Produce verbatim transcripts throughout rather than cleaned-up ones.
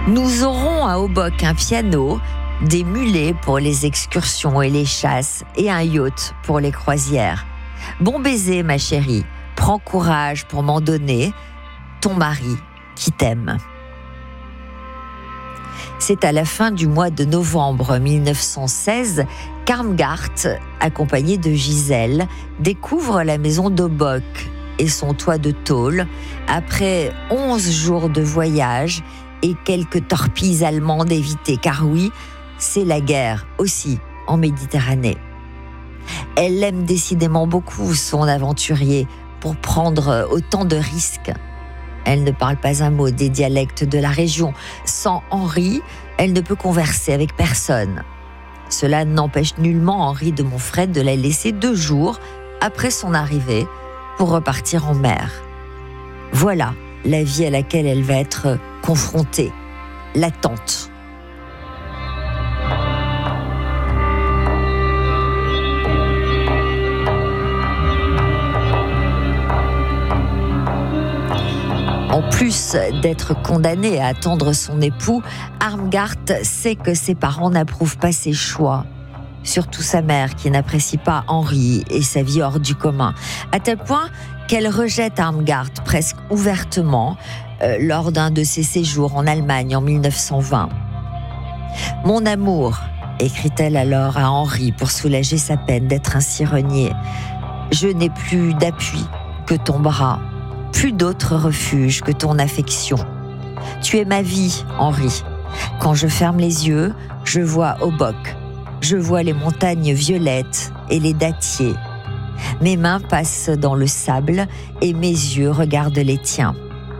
Nous aurons à Obock un piano, des mulets pour les excursions et les chasses et un yacht pour les croisières. Bon baiser, ma chérie, prends courage pour m'en donner, ton mari qui t'aime. C'est à la fin du mois de novembre mille neuf cent seize qu'Armgart, accompagné de Gisèle, découvre la maison d'Obock et son toit de tôle après onze jours de voyage et quelques torpilles allemandes évitées, car oui, c'est la guerre aussi en Méditerranée. Elle aime décidément beaucoup son aventurier pour prendre autant de risques. Elle ne parle pas un mot des dialectes de la région. Sans Henri, elle ne peut converser avec personne. Cela n'empêche nullement Henri de Montfred de la laisser deux jours après son arrivée pour repartir en mer. Voilà la vie à laquelle elle va être confrontée, l'attente. En plus d'être condamnée à attendre son époux, Armgart sait que ses parents n'approuvent pas ses choix. Surtout sa mère qui n'apprécie pas Henri et sa vie hors du commun, à tel point qu'elle rejette Armgart presque ouvertement euh, lors d'un de ses séjours en Allemagne en mille neuf cent vingt. « Mon amour », écrit-elle alors à Henri pour soulager sa peine d'être ainsi renié, « je n'ai plus d'appui que ton bras, plus d'autre refuge que ton affection. Tu es ma vie, Henri. Quand je ferme les yeux, je vois Obock. Je vois les montagnes violettes et les dattiers. Mes mains passent dans le sable et mes yeux regardent les tiens. »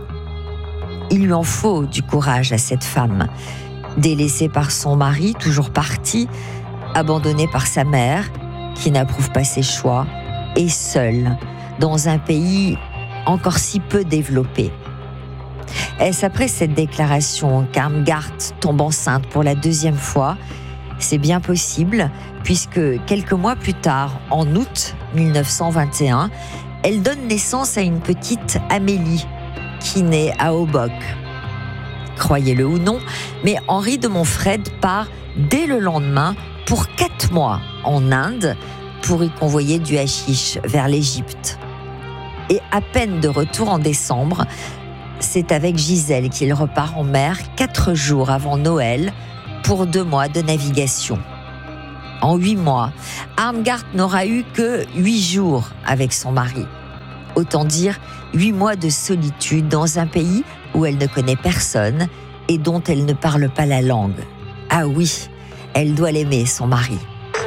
Il lui en faut du courage à cette femme. Délaissée par son mari, toujours parti, abandonnée par sa mère, qui n'approuve pas ses choix, et seule, dans un pays encore si peu développé. Est-ce après cette déclaration qu'Armgart tombe enceinte pour la deuxième fois ? C'est bien possible, puisque quelques mois plus tard, en août mille neuf cent vingt et un, elle donne naissance à une petite Amélie, qui naît à Obock. Croyez-le ou non, mais Henri de Montfred part dès le lendemain pour quatre mois en Inde pour y convoyer du hashish vers l'Égypte. Et à peine de retour en décembre, c'est avec Gisèle qu'il repart en mer quatre jours avant Noël pour deux mois de navigation. En huit mois, Armgart n'aura eu que huit jours avec son mari. Autant dire huit mois de solitude dans un pays où elle ne connaît personne et dont elle ne parle pas la langue. Ah oui, elle doit l'aimer, son mari.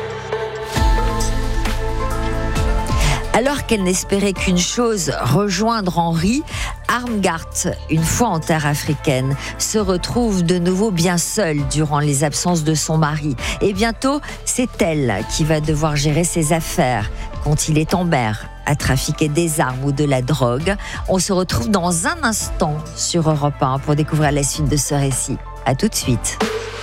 Alors qu'elle n'espérait qu'une chose, rejoindre Henri, Armgart, une fois en terre africaine, se retrouve de nouveau bien seule durant les absences de son mari. Et bientôt, c'est elle qui va devoir gérer ses affaires quand il est en mer, à trafiquer des armes ou de la drogue. On se retrouve dans un instant sur Europe un pour découvrir la suite de ce récit. À tout de suite.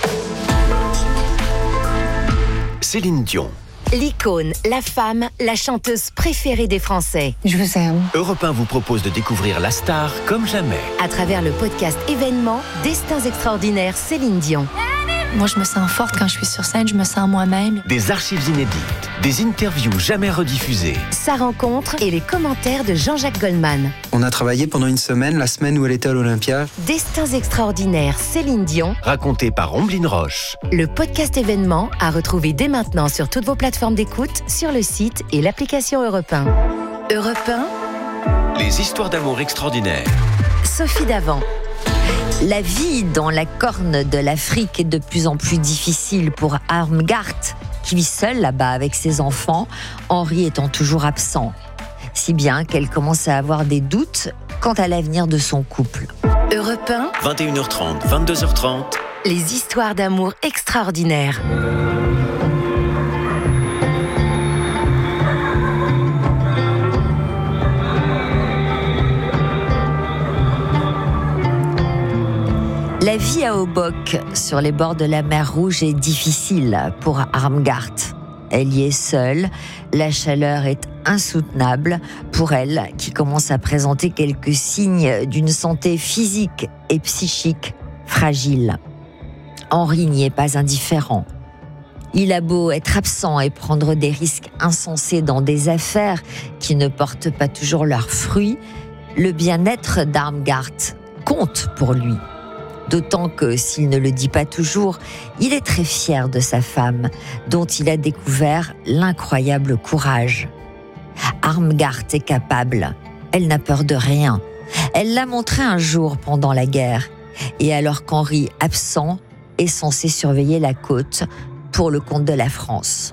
Céline Dion. L'icône, la femme, la chanteuse préférée des Français. Je vous aime. Europe un vous propose de découvrir la star comme jamais. À travers le podcast événement Destins extraordinaires Céline Dion. Moi, je me sens forte quand je suis sur scène, je me sens moi-même. Des archives inédites, des interviews jamais rediffusées. Sa rencontre et les commentaires de Jean-Jacques Goldman. On a travaillé pendant une semaine, la semaine où elle était à l'Olympia. Destins extraordinaires Céline Dion. Raconté par Omblin Roche. Le podcast événement à retrouver dès maintenant sur toutes vos plateformes d'écoute, sur le site et l'application Europe un. Europe un. Les histoires d'amour extraordinaires. Sophie Davant. La vie dans la corne de l'Afrique est de plus en plus difficile pour Armgart, qui vit seule là-bas avec ses enfants, Henri étant toujours absent. Si bien qu'elle commence à avoir des doutes quant à l'avenir de son couple. Europe un. vingt et une heures trente, vingt-deux heures trente. Les histoires d'amour extraordinaires. La vie à Obock, sur les bords de la mer Rouge, est difficile pour Armgart. Elle y est seule, la chaleur est insoutenable pour elle, qui commence à présenter quelques signes d'une santé physique et psychique fragile. Henri n'y est pas indifférent. Il a beau être absent et prendre des risques insensés dans des affaires qui ne portent pas toujours leurs fruits, le bien-être d'Armgard compte pour lui. D'autant que, s'il ne le dit pas toujours, il est très fier de sa femme, dont il a découvert l'incroyable courage. Armgard est capable, elle n'a peur de rien. Elle l'a montré un jour pendant la guerre, et alors qu'Henri, absent, est censé surveiller la côte pour le compte de la France.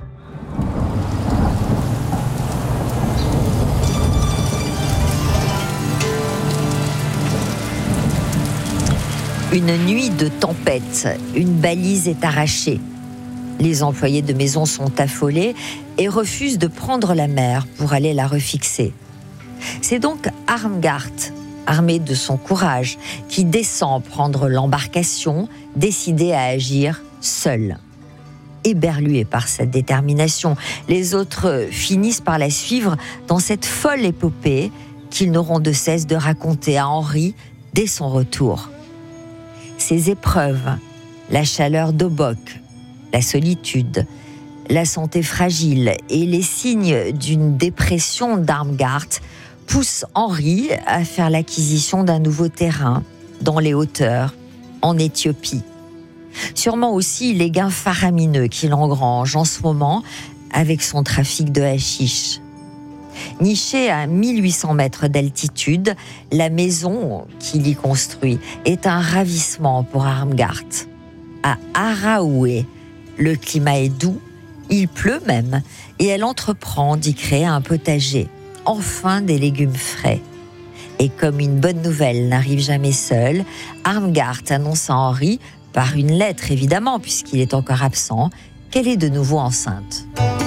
Une nuit de tempête, une balise est arrachée. Les employés de maison sont affolés et refusent de prendre la mer pour aller la refixer. C'est donc Armgard, armé de son courage, qui descend prendre l'embarcation, décidé à agir seul. Éberlué par sa détermination, les autres finissent par la suivre dans cette folle épopée qu'ils n'auront de cesse de raconter à Henri dès son retour. Ces épreuves, la chaleur d'Obock, la solitude, la santé fragile et les signes d'une dépression d'Armgard poussent Henri à faire l'acquisition d'un nouveau terrain dans les hauteurs, en Éthiopie. Sûrement aussi les gains faramineux qu'il engrange en ce moment avec son trafic de hashish. Nichée à mille huit cents mètres d'altitude, la maison qu'il y construit est un ravissement pour Armgard. À Araoué, le climat est doux, il pleut même, et elle entreprend d'y créer un potager. Enfin des légumes frais. Et comme une bonne nouvelle n'arrive jamais seule, Armgard annonce à Henri, par une lettre évidemment puisqu'il est encore absent, qu'elle est de nouveau enceinte.